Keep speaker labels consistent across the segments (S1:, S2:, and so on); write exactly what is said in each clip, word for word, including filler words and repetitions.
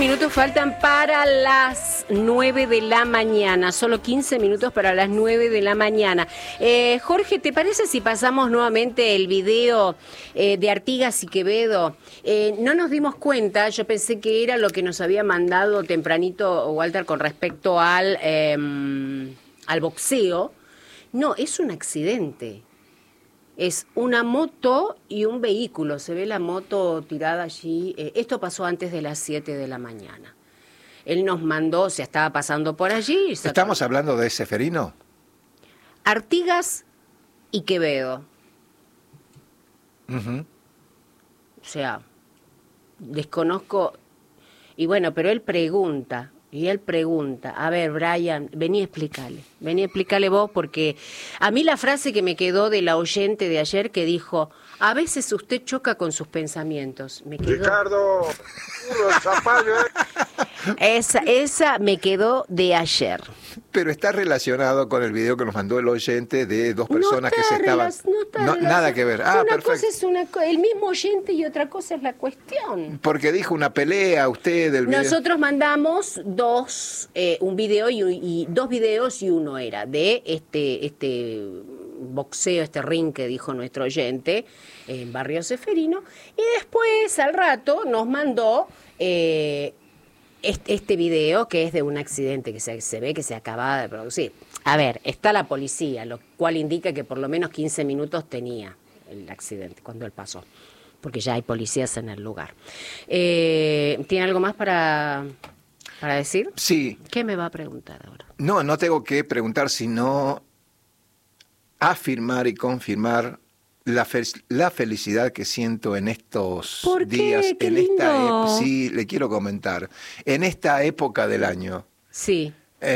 S1: minutos faltan para las nueve de la mañana. Solo quince minutos para las nueve de la mañana. Eh, Jorge, ¿te parece si pasamos nuevamente el video eh, de Artigas y Quevedo? Eh, no nos dimos cuenta, yo pensé que era lo que nos había mandado tempranito Walter con respecto al, eh, al boxeo. No, es un accidente. Es una moto y un vehículo. Se ve la moto tirada allí. Eh, esto pasó antes de las siete de la mañana. Él nos mandó, o sea, estaba pasando por allí.
S2: ¿Estamos hablando de Ceferino?
S1: Artigas y Quevedo.
S2: Uh-huh.
S1: O sea, desconozco. Y bueno, pero él pregunta. Y él pregunta, a ver, Brian, vení a explicarle, vení a explicarle vos, porque a mí la frase que me quedó de la oyente de ayer que dijo, a veces usted choca con sus pensamientos. Me quedó...
S3: Ricardo, el zapallo, ¿eh?
S1: Esa, esa me quedó de ayer.
S2: Pero está relacionado con el video que nos mandó el oyente de dos personas
S1: no
S2: que se estaban...
S1: No está
S2: no, nada que ver. Ah,
S1: una
S2: perfecto.
S1: cosa es una, el mismo oyente y otra cosa es la cuestión.
S2: Porque dijo una pelea usted del video.
S1: Nosotros mandamos dos, eh, un video y, y dos videos y uno era de este, este boxeo, este ring que dijo nuestro oyente en Barrio Ceferino, y después al rato nos mandó eh, este, este video que es de un accidente que se, se ve que se acababa de producir. A ver, está la policía, lo cual indica que por lo menos quince minutos tenía el accidente cuando él pasó, porque ya hay policías en el lugar. Eh, ¿Tiene algo más para, para decir?
S2: Sí.
S1: ¿Qué me va a preguntar ahora?
S2: No, no tengo que preguntar, sino afirmar y confirmar la, fe la felicidad que siento en estos
S1: ¿Por qué?
S2: días.
S1: ¡Qué
S2: en
S1: lindo!
S2: esta sí, le quiero comentar. En esta época del año.
S1: Sí.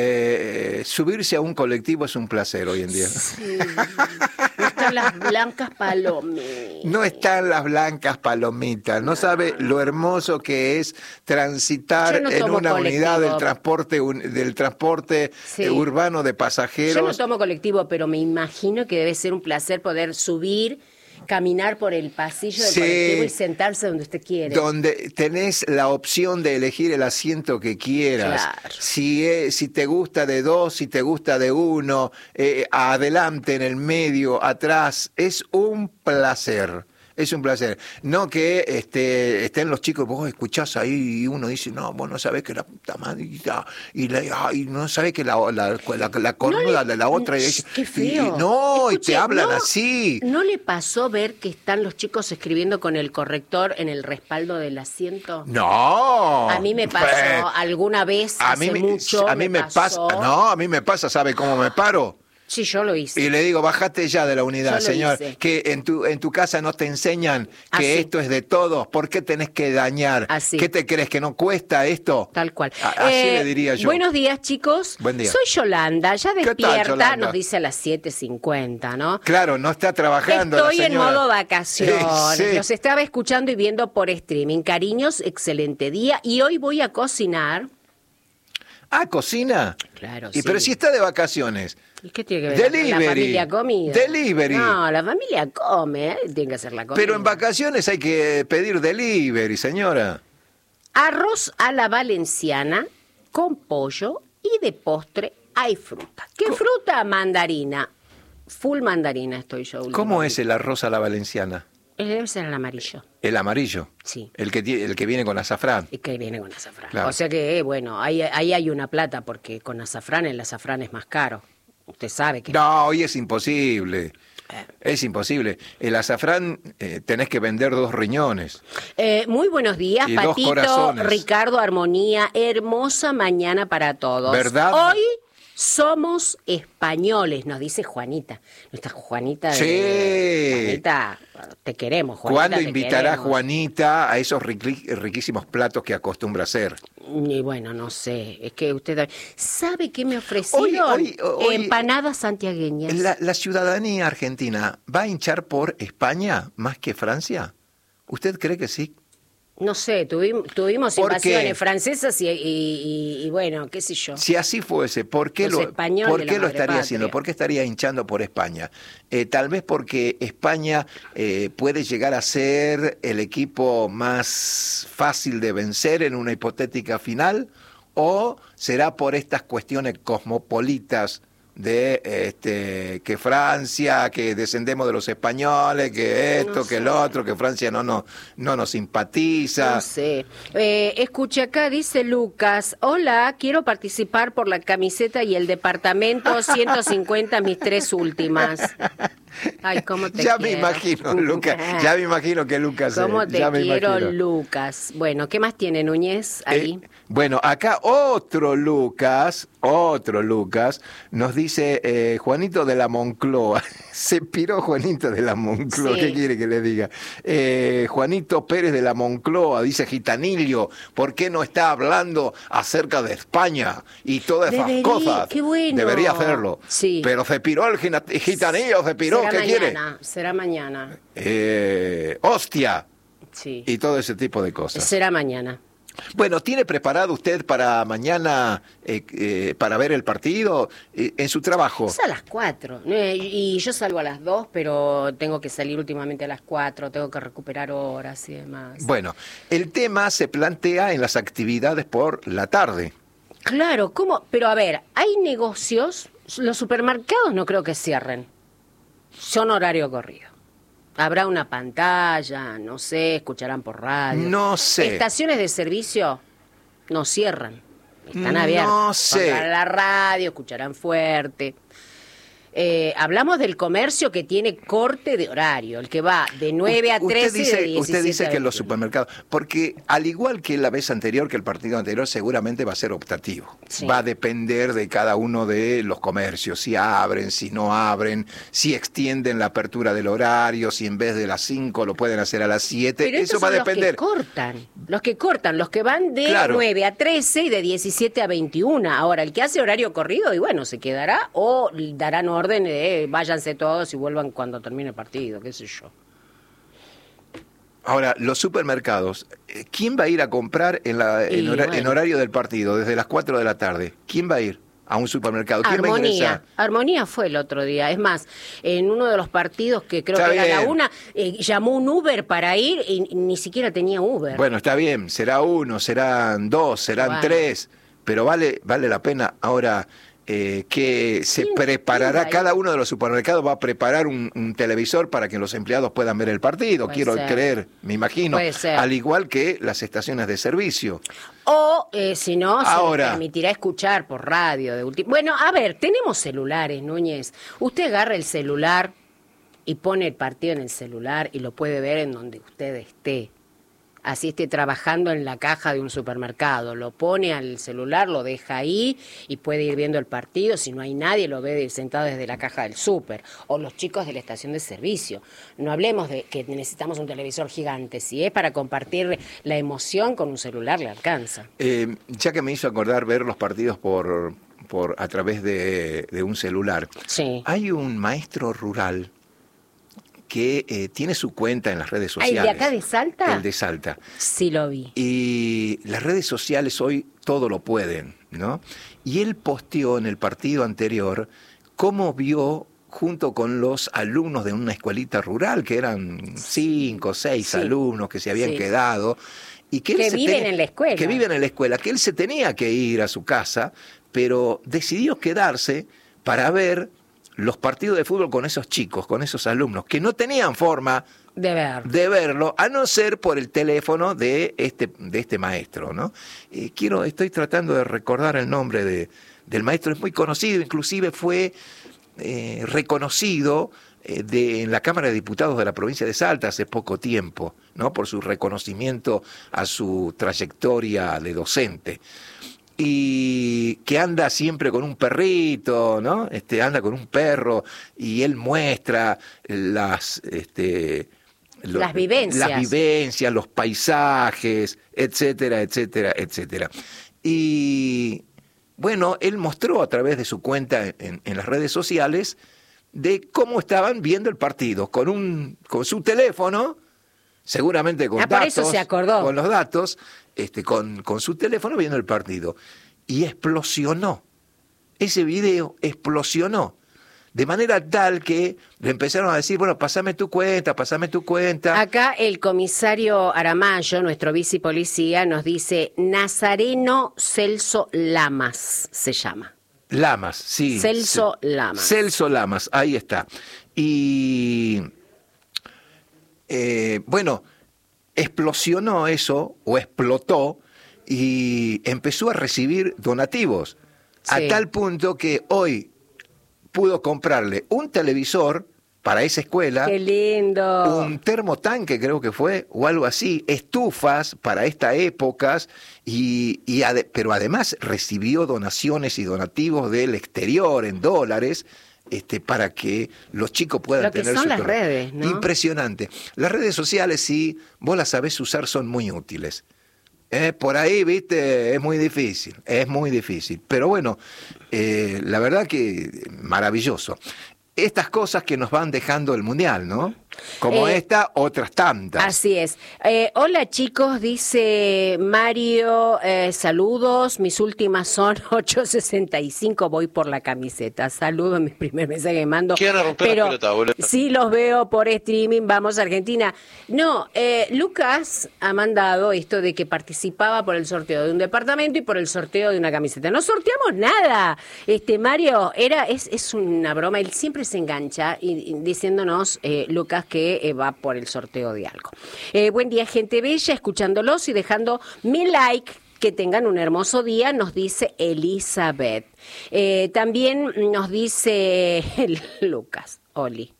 S2: Eh, subirse a un colectivo es un placer hoy en día.
S1: Sí. No están las blancas palomitas.
S2: No están las blancas palomitas. No sabe lo hermoso que es transitar
S1: no
S2: en una
S1: colectivo.
S2: unidad del transporte del transporte
S1: Sí.
S2: eh, urbano de pasajeros.
S1: Yo no tomo colectivo, pero me imagino que debe ser un placer poder subir, caminar por el pasillo del
S2: Sí.
S1: colectivo y sentarse donde usted quiere.
S2: Donde tenés la opción de elegir el asiento que quieras.
S1: Claro.
S2: Si, eh, si te gusta de dos, si te gusta de uno, eh, adelante, en el medio, atrás. Es un placer. Es un placer. No que este, estén los chicos, vos escuchás ahí y uno dice, no, vos no sabés que la puta madre, y, la, y, la, y no sabés que la, la, la, la cornuda
S1: no
S2: de la otra.
S1: Shh,
S2: Y,
S1: qué feo.
S2: Y, no,
S1: Escuche,
S2: y te hablan
S1: no,
S2: así.
S1: ¿No le pasó ver que están los chicos escribiendo con el corrector en el respaldo del asiento?
S2: No.
S1: A mí me pasó
S2: Eh,
S1: alguna vez,
S2: a
S1: hace
S2: mí me,
S1: mucho
S2: a mí me,
S1: me
S2: pasa,
S1: pasó.
S2: no, a mí me pasa, ¿sabe cómo me paro?
S1: Sí, yo lo hice.
S2: Y le digo, bájate ya de la unidad,
S1: Yo lo
S2: señor,
S1: hice.
S2: que en tu en tu casa no te enseñan que
S1: Así.
S2: esto es de todos, ¿por qué tenés que dañar?
S1: Así.
S2: ¿Qué te crees, que no cuesta esto?
S1: Tal cual.
S2: A- así
S1: Eh,
S2: le diría yo.
S1: Buenos días, chicos.
S2: Buen día.
S1: Soy Yolanda, ya
S2: ¿Qué tal,
S1: despierta,
S2: Yolanda?
S1: nos dice a las siete cincuenta, ¿no?
S2: Claro, no está trabajando la
S1: Estoy en
S2: señora.
S1: modo vacaciones.
S2: Sí, sí.
S1: Los estaba escuchando y viendo por streaming. Cariños, excelente día. Y hoy voy a cocinar.
S2: Ah, ¿cocina?
S1: Claro,
S2: Y
S1: sí.
S2: pero si está de vacaciones.
S1: ¿Y qué tiene que ver?
S2: Delivery.
S1: La familia comida.
S2: Delivery.
S1: No, la familia come, ¿eh? Tiene que hacer la comida.
S2: Pero en vacaciones hay que pedir delivery, señora.
S1: Arroz a la valenciana con pollo y de postre hay fruta. ¿Qué fruta? Mandarina. Full mandarina estoy yo.
S2: ¿Cómo es el arroz a la valenciana?
S1: Debe ser el amarillo.
S2: El amarillo.
S1: Sí.
S2: El que, tie- el que viene con azafrán.
S1: Y que viene con azafrán.
S2: Claro.
S1: O sea que, eh, bueno, ahí, ahí hay una plata, porque con azafrán el azafrán es más caro. Usted sabe que...
S2: No, hoy es imposible.
S1: Eh.
S2: Es imposible. El azafrán eh, tenés que vender dos riñones.
S1: Eh, muy buenos días,
S2: Y dos
S1: Patito,
S2: corazones.
S1: Ricardo, Armonía. Hermosa mañana para todos.
S2: ¿Verdad?
S1: Hoy somos españoles, nos dice Juanita. Nuestra Juanita de...
S2: Sí.
S1: Juanita, te queremos, Juanita.
S2: ¿Cuándo
S1: te
S2: invitará
S1: queremos.
S2: Juanita a esos riqui- riquísimos platos que acostumbra hacer?
S1: Y bueno, no sé, es que usted... ¿Sabe qué me ofrecieron?
S2: Hoy- hoy- hoy-
S1: Empanadas santiagueñas.
S2: ¿La, la ciudadanía argentina va a hinchar por España más que Francia? ¿Usted cree que sí?
S1: No sé, tuvimos, tuvimos
S2: ¿Por
S1: invasiones
S2: qué?
S1: francesas y, y, y, y bueno, qué sé yo.
S2: Si así fuese, ¿por qué
S1: Los
S2: lo,
S1: españoles,
S2: ¿por
S1: la
S2: qué lo
S1: madre
S2: estaría
S1: patria.
S2: haciendo? ¿Por qué estaría hinchando por España? Eh, tal vez porque España eh, puede llegar a ser el equipo más fácil de vencer en una hipotética final, o será por estas cuestiones cosmopolitas de este, que Francia, que descendemos de los españoles, que esto,
S1: No
S2: que
S1: sé.
S2: el otro, que Francia no, no, no nos simpatiza.
S1: No sé. Eh, escucha acá, dice Lucas, hola, quiero participar por la camiseta y el departamento ciento cincuenta, mis tres últimas. Ay, cómo te
S2: Ya
S1: quiero.
S2: me imagino, Lucas, ya me imagino que Lucas... eh,
S1: ¿Cómo te
S2: ya me
S1: quiero,
S2: imagino.
S1: Lucas? Bueno, ¿qué más tiene Núñez ahí?
S2: Eh, bueno, acá otro Lucas, otro Lucas, nos dice eh, Juanito de la Moncloa. Se piró Juanito de la Moncloa,
S1: Sí.
S2: ¿qué quiere que le diga? Eh, Juanito Pérez de la Moncloa, dice Gitanillo, ¿por qué no está hablando acerca de España y todas esas
S1: Debería,
S2: cosas?
S1: qué bueno.
S2: Debería hacerlo.
S1: Sí.
S2: Pero se piró el gina- Gitanillo, se piró,
S1: será
S2: ¿qué quiere?
S1: mañana, será mañana.
S2: Eh, hostia,
S1: Sí.
S2: y todo ese tipo de cosas.
S1: Será mañana.
S2: Bueno, ¿tiene preparado usted para mañana, eh, eh, para ver el partido eh, en su trabajo?
S1: Es a las cuatro. Eh, y yo salgo a las dos, pero tengo que salir últimamente a las cuatro, tengo que recuperar horas y demás.
S2: Bueno, el tema se plantea en las actividades por la tarde.
S1: Claro, ¿cómo? Pero a ver, hay negocios, los supermercados no creo que cierren. Son horario corrido. Habrá una pantalla, no sé, escucharán por radio.
S2: No sé.
S1: Estaciones de servicio no cierran, están
S2: No
S1: abiertas.
S2: sé.
S1: Pondrán la radio, escucharán fuerte. Eh, hablamos del comercio que tiene corte de horario, el que va de nueve a
S2: Usted
S1: trece y
S2: dice,
S1: de diecisiete
S2: usted dice
S1: a
S2: que los
S1: veintiuno.
S2: supermercados, porque al igual que la vez anterior, que el partido anterior, seguramente va a ser optativo.
S1: Sí.
S2: Va a depender de cada uno de los comercios, si abren, si no abren, si extienden la apertura del horario, si en vez de las cinco lo pueden hacer a las siete.
S1: Pero
S2: Eso
S1: esos
S2: va a
S1: son
S2: depender.
S1: los que cortan, los que cortan, los que van de
S2: Claro.
S1: nueve a trece y de diecisiete a veintiuno. Ahora, el que hace horario corrido, y bueno, se quedará o darán orden de eh, váyanse todos y vuelvan cuando termine el partido, qué sé yo.
S2: Ahora, los supermercados, eh, ¿quién va a ir a comprar en, la, en,
S1: Y
S2: hora-
S1: bueno.
S2: en horario del partido, desde las cuatro de la tarde? ¿Quién va a ir a un supermercado? ¿Quién va a
S1: Armonía,
S2: ingresar?
S1: Armonía fue el otro día. Es más, en uno de los partidos que creo
S2: Está
S1: que era la
S2: bien.
S1: una, eh, llamó un Uber para ir y ni siquiera tenía Uber.
S2: Bueno, está bien, será uno, serán dos, serán
S1: Bueno.
S2: tres, pero vale, vale la pena ahora eh, que se
S1: ¿Quién-
S2: preparará,
S1: quién va a ir?
S2: cada uno de los supermercados va a preparar un, un televisor para que los empleados puedan ver el partido,
S1: Puede
S2: quiero
S1: ser.
S2: creer, me imagino,
S1: Puede ser.
S2: al igual que las estaciones de servicio.
S1: O, eh, si no, se
S2: Ahora.
S1: le permitirá escuchar por radio. de último. Bueno, a ver, tenemos celulares, Núñez. Usted agarra el celular y pone el partido en el celular y lo puede ver en donde usted esté. Así esté trabajando en la caja de un supermercado. Lo pone al celular, lo deja ahí y puede ir viendo el partido. Si no hay nadie, lo ve sentado desde la caja del súper. O los chicos de la estación de servicio. No hablemos de que necesitamos un televisor gigante. Si es para compartir la emoción con un celular, le alcanza.
S2: Eh, ya que me hizo acordar ver los partidos por, por a través de, de un celular,
S1: Sí.
S2: hay un maestro rural que eh, tiene su cuenta en las redes
S1: Ah, ¿el
S2: sociales.
S1: de acá de Salta?
S2: El de Salta.
S1: Sí, lo vi.
S2: Y las redes sociales hoy todo lo pueden, ¿no? Y él posteó en el partido anterior cómo vio, junto con los alumnos de una escuelita rural, que eran cinco o seis
S1: Sí.
S2: alumnos que se habían
S1: Sí.
S2: quedado, y que, él
S1: Que
S2: se
S1: viven
S2: tenía-
S1: en la escuela.
S2: que viven en la escuela, que él se tenía que ir a su casa, pero decidió quedarse para ver los partidos de fútbol con esos chicos, con esos alumnos, que no tenían forma
S1: De ver.
S2: de verlo, a no ser por el teléfono de este, de este maestro, ¿no? Eh, quiero, estoy tratando de recordar el nombre de, del maestro, es muy conocido, inclusive fue eh, reconocido eh, de, en la Cámara de Diputados de la provincia de Salta hace poco tiempo, ¿no? Por su reconocimiento a su trayectoria de docente. Y que anda siempre con un perrito, ¿no? Este, anda con un perro y él muestra las, este, lo-
S1: Las vivencias.
S2: las vivencias, los paisajes, etcétera, etcétera, etcétera. Y bueno, él mostró a través de su cuenta en, en las redes sociales de cómo estaban viendo el partido, con un, con su teléfono, seguramente con
S1: ah, por
S2: datos,
S1: eso se acordó.
S2: con los datos, este, con, con su teléfono viendo el partido. Y explosionó. Ese video explosionó. De manera tal que le empezaron a decir, bueno, pasame tu cuenta, pasame tu cuenta.
S1: Acá el comisario Aramayo, nuestro vicepolicía, nos dice Nazareno Celso Lamas, se llama.
S2: Lamas, sí.
S1: Celso
S2: sí.
S1: Lamas.
S2: Celso Lamas, ahí está. Y eh, bueno, explosionó eso, o explotó, y empezó a recibir donativos. Sí. A tal punto que hoy pudo comprarle un televisor para esa escuela.
S1: ¡Qué lindo!
S2: Un termotanque, creo que fue, o algo así, estufas para estas épocas, y, y ade- pero además recibió donaciones y donativos del exterior en dólares, este, para que los chicos puedan
S1: Lo que
S2: tener
S1: son
S2: su
S1: las
S2: torre.
S1: redes, ¿no?
S2: Impresionante. Las redes sociales, si vos las sabés usar, son muy útiles. Eh, por ahí, viste, es muy difícil, es muy difícil. Pero bueno, eh, la verdad que maravilloso. Estas cosas que nos van dejando el Mundial, ¿no? Como
S1: Eh,
S2: esta, otras tantas.
S1: Así es. Eh, hola chicos, dice Mario, eh, saludos, mis últimas son ocho sesenta y cinco, voy por la camiseta. Saludos, mi primer mensaje que mando.
S4: Quieren romper
S1: pero
S4: la pelota, boludo.
S1: sí los veo por streaming, vamos Argentina. No, eh, Lucas ha mandado esto de que participaba por el sorteo de un departamento y por el sorteo de una camiseta. No sorteamos nada. Este Mario, era es, es una broma, él siempre se engancha y, y diciéndonos, eh, Lucas, que eh, va por el sorteo de algo. Eh, buen día, gente bella, escuchándolos y dejando mi like. Que tengan un hermoso día, nos dice Elizabeth. Eh, también nos dice Lucas, Oli.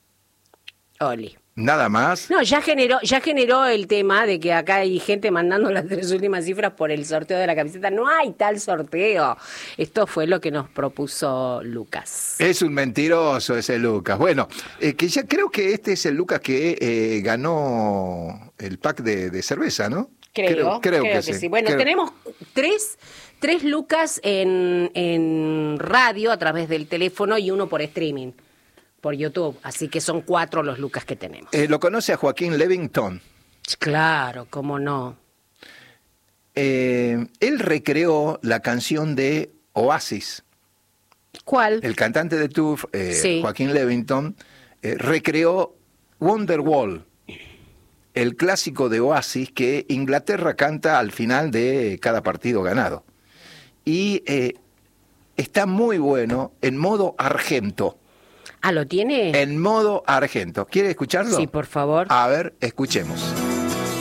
S1: Oli.
S2: Nada más.
S1: No, ya generó, ya generó el tema de que acá hay gente mandando las tres últimas cifras por el sorteo de la camiseta. No hay tal sorteo. Esto fue lo que nos propuso Lucas.
S2: Es un mentiroso ese Lucas. Bueno, eh, que ya creo que este es el Lucas que eh, ganó el pack de, de cerveza, ¿no?
S1: Creo, creo, creo que, que sí. sí. Bueno,
S2: creo.
S1: tenemos tres, tres Lucas en, en radio a través del teléfono y uno por streaming, por YouTube. Así que son cuatro los Lucas que tenemos.
S2: Eh, ¿Lo conoce a Joaquín Levington?
S1: Claro, cómo no.
S2: Eh, él recreó la canción de Oasis.
S1: ¿Cuál?
S2: El cantante de Tuff, eh,
S1: sí.
S2: Joaquín Levington, eh, recreó Wonderwall, el clásico de Oasis que Inglaterra canta al final de cada partido ganado. Y eh, está muy bueno en modo argento.
S1: Ah, ¿lo tiene?
S2: En modo argento. ¿Quiere escucharlo?
S1: Sí, por favor.
S2: A ver, escuchemos.